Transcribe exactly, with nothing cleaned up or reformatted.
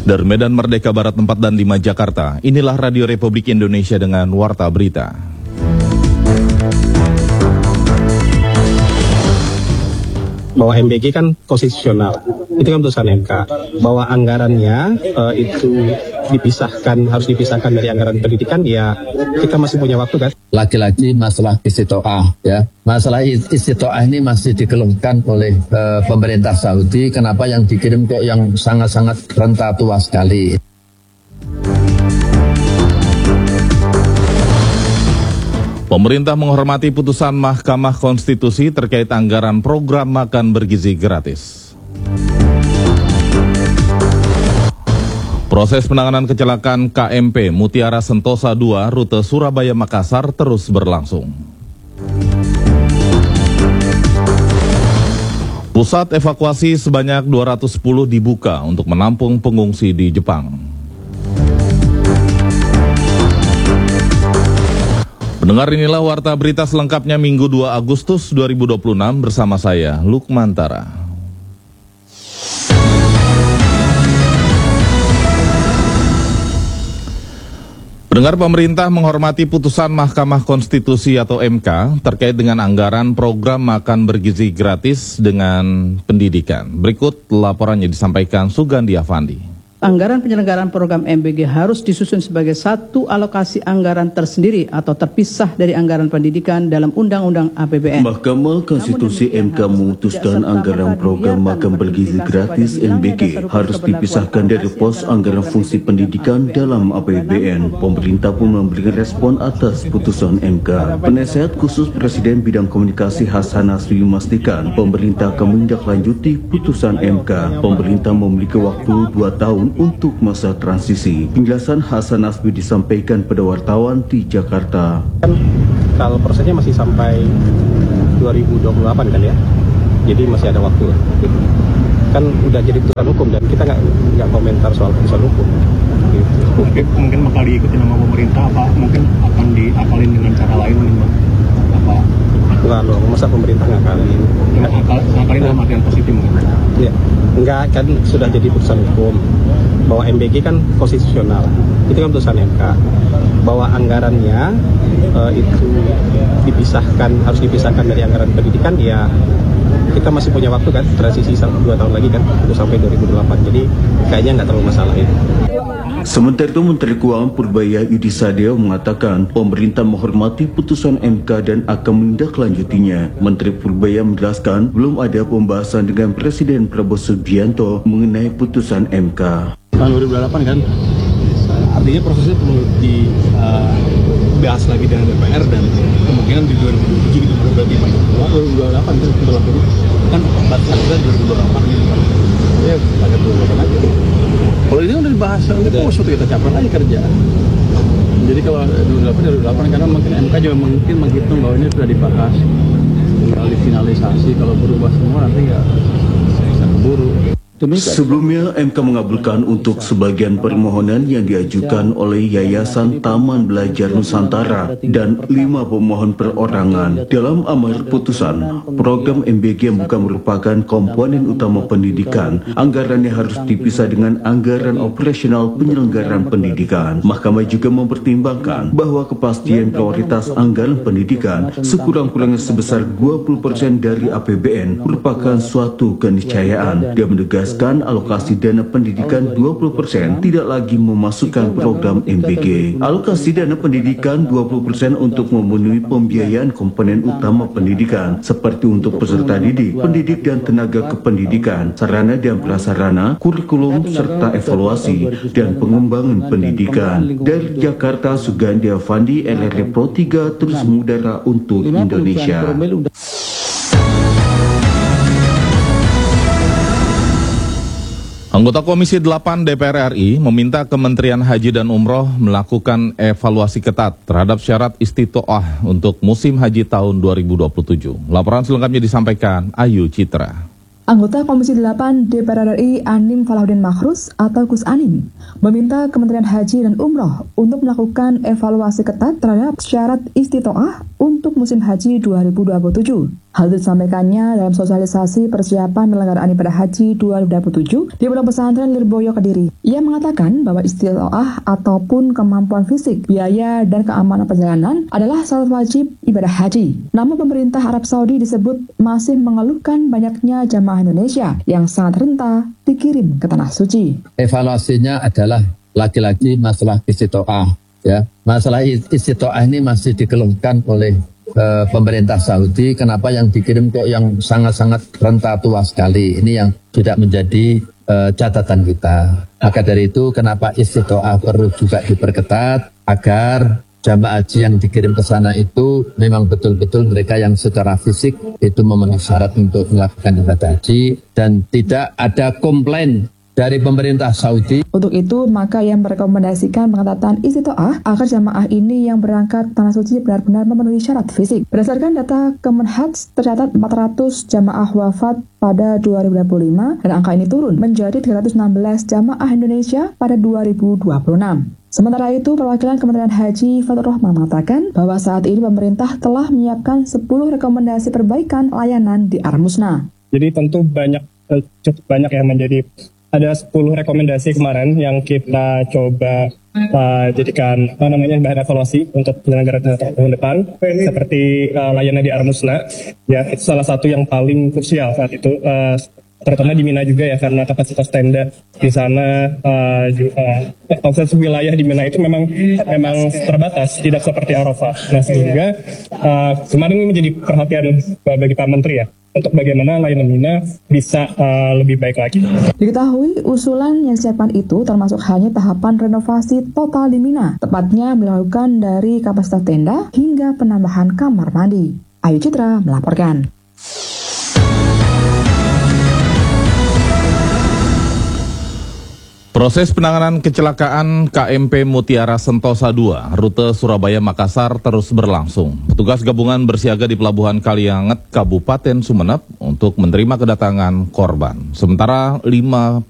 Dari Medan Merdeka Barat empat dan lima Jakarta, inilah Radio Republik Indonesia dengan Warta Berita. Bahwa M B G kan konstitusional, itu kan putusan M K. Bahwa anggarannya uh, itu dipisahkan, harus dipisahkan dari anggaran pendidikan, ya kita masih punya waktu kan. Lagi-lagi masalah istitoah, ya. Masalah istitoah ini masih dikeluhkan oleh uh, pemerintah Saudi. Kenapa yang dikirim kok yang sangat-sangat renta tua sekali? Pemerintah menghormati putusan Mahkamah Konstitusi terkait anggaran program makan bergizi gratis. Proses penanganan kecelakaan K M P Mutiara Sentosa dua rute Surabaya-Makassar terus berlangsung. Pusat evakuasi sebanyak dua ratus sepuluh dibuka untuk menampung pengungsi di Jepang. Pendengar, inilah Warta Berita selengkapnya Minggu dua Agustus dua ribu dua puluh enam bersama saya, Lukmantara. Pendengar, pemerintah menghormati putusan Mahkamah Konstitusi atau M K terkait dengan anggaran program makan bergizi gratis dengan pendidikan. Berikut laporannya disampaikan Sugandi Avandi. Anggaran penyelenggaraan program M B G harus disusun sebagai satu alokasi anggaran tersendiri atau terpisah dari anggaran pendidikan dalam Undang-Undang A P B N. Mahkamah Konstitusi M K memutuskan anggaran program makan bergizi gratis M B G harus dipisahkan dari pos anggaran fungsi pendidikan dalam A P B N. Pemerintah pun memberikan respon atas putusan M K. Penasehat khusus Presiden Bidang Komunikasi Hasan Nasbi memastikan pemerintah akan menindaklanjuti putusan M K. Pemerintah memiliki waktu dua tahun untuk masa transisi. Penjelasan Hasan Nasbi disampaikan pada wartawan di Jakarta. Kan kalau prosesnya masih sampai dua ribu dua puluh delapan kan ya, jadi masih ada waktu. Kan udah jadi putusan hukum dan kita nggak nggak komentar soal putusan hukum. Gitu. Mungkin, mungkin bakal diikuti nama pemerintah, apa mungkin akan diakalin dengan cara lain, apa? Enggak loh, masa pemerintah ngakalin? Ya, akal, ngakalin dalam artian positif mungkin. Ya, enggak, kan sudah jadi putusan hukum. Bahwa M B G kan konstitusional, itu kan putusan M K. Bahwa anggarannya uh, itu dipisahkan, harus dipisahkan dari anggaran pendidikan, ya kita masih punya waktu kan, transisi dua tahun lagi kan, itu sampai dua ribu delapan. Jadi kayaknya nggak terlalu masalah itu. Sementara itu, Menteri Keuangan Purbaya Yudi Sadewo mengatakan pemerintah menghormati putusan M K dan akan menindaklanjutinya. Menteri Purbaya menjelaskan belum ada pembahasan dengan Presiden Prabowo Subianto mengenai putusan M K. Tahun dua ribu delapan kan, artinya prosesnya perlu dibahas uh, lagi dengan D P R dan kemungkinan di dua ribu dua puluh tujuh gitu berarti Pak. dua ribu dua puluh delapan kan berlaku kan batas kita dua ribu dua puluh delapan gitu kan. Ya, pakai dua ribu dua puluh delapan aja. Kalau ini udah dibahas, ini pos itu kita capai aja kerja. Jadi kalau dua ribu delapan dua ribu delapan karena mungkin M K juga mungkin menghitung bahwa ini sudah dibahas, tinggal difinalisasi. Kalau berubah semua nanti ya bisa keburu. Sebelumnya, M K mengabulkan untuk sebagian permohonan yang diajukan oleh Yayasan Taman Belajar Nusantara dan lima pemohon perorangan. Dalam amar putusan, program M B G yang bukan merupakan komponen utama pendidikan, anggarannya harus dipisah dengan anggaran operasional penyelenggaraan pendidikan. Mahkamah juga mempertimbangkan bahwa kepastian prioritas anggaran pendidikan sekurang-kurangnya sebesar dua puluh persen dari A P B N merupakan suatu keniscayaan. Dia menegaskan alokasi dana pendidikan dua puluh persen tidak lagi memasukkan program M B G. Alokasi dana pendidikan dua puluh persen untuk memenuhi pembiayaan komponen utama pendidikan seperti untuk peserta didik, pendidik dan tenaga kependidikan, sarana dan prasarana, kurikulum serta evaluasi dan pengembangan pendidikan. Dari Jakarta, Sugandi Avandi, L R Pro tiga terus mengudara untuk Indonesia. Anggota Komisi delapan D P R R I meminta Kementerian Haji dan Umroh melakukan evaluasi ketat terhadap syarat istitoah untuk musim haji tahun dua ribu dua puluh tujuh. Laporan selengkapnya disampaikan Ayu Citra. Anggota Komisi delapan D P R R I Anim Falahuddin Makhrus atau Gus Anim meminta Kementerian Haji dan Umroh untuk melakukan evaluasi ketat terhadap syarat istitoah untuk musim haji dua ribu dua puluh tujuh. Hal itu disampaikannya dalam sosialisasi persiapan penyelenggaraan ibadah haji dua ribu dua puluh tujuh di Pondok Pesantren Lirboyo, Kediri. Ia mengatakan bahwa istitoah ataupun kemampuan fisik, biaya, dan keamanan perjalanan adalah syarat wajib ibadah haji. Namun pemerintah Arab Saudi disebut masih mengeluhkan banyaknya jamaah Indonesia yang sangat rentan dikirim ke Tanah Suci. Evaluasinya adalah lagi-lagi masalah istitoah. Ya, masalah istitoah ini masih dikeluhkan oleh Uh, pemerintah Saudi. Kenapa yang dikirim kok yang sangat-sangat renta tua sekali? Ini yang tidak menjadi uh, catatan kita. Maka dari itu kenapa istitoah perlu juga diperketat agar jamaah haji yang dikirim ke sana itu memang betul-betul mereka yang secara fisik itu memenuhi syarat untuk melakukan ibadah haji dan tidak ada komplain dari pemerintah Saudi. Untuk itu, maka yang merekomendasikan pengetatan istitoah agar jamaah ini yang berangkat Tanah Suci benar-benar memenuhi syarat fisik. Berdasarkan data Kemenhaj, tercatat empat ratus jamaah wafat pada dua ribu dua puluh lima dan angka ini turun menjadi tiga ratus enam belas jamaah Indonesia pada dua ribu dua puluh enam. Sementara itu, perwakilan Kementerian Haji Fatur Rahman mengatakan bahwa saat ini pemerintah telah menyiapkan sepuluh rekomendasi perbaikan layanan di Armusna. Jadi tentu banyak, cukup banyak yang menjadi ada sepuluh rekomendasi kemarin yang kita coba uh, jadikan apa namanya bahan evaluasi untuk penyelenggaraan tahun depan, seperti uh, layanan di Armusna. Ya, itu salah satu yang paling krusial saat itu, uh, terutama di Mina juga ya, karena kapasitas tenda di sana, uh, juga, eh, kapasitas wilayah di Mina itu memang memang terbatas, tidak seperti Arafah. Nah, sehingga uh, kemarin ini menjadi perhatian bagi Pak Menteri ya, untuk bagaimana layanan Mina bisa uh, lebih baik lagi. Diketahui usulan yang disiapkan itu termasuk hanya tahapan renovasi total di Mina, tepatnya melakukan dari kapasitas tenda hingga penambahan kamar mandi. Ayu Citra melaporkan. Proses penanganan kecelakaan K M P Mutiara Sentosa dua, rute Surabaya-Makassar terus berlangsung. Petugas gabungan bersiaga di Pelabuhan Kalianget, Kabupaten Sumeneb untuk menerima kedatangan korban. Sementara lima